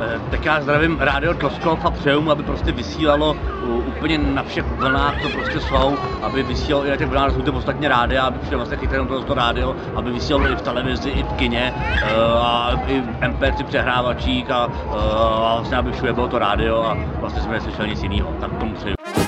Tak já zdravím Rádio Tloskov a přeju mu, aby prostě vysílalo úplně na všech vlnách, co prostě jsou, aby vysílalo i na těch vlnách, jsou to ostatně rádia, aby všude vlastně chytali to rádio, aby vysílalo i v televizi, i v kině, a i v MP3 přehrávačích a vlastně aby všude bylo to rádio a vlastně jsme neslyšeli nic jiného. Tak tomu přeju.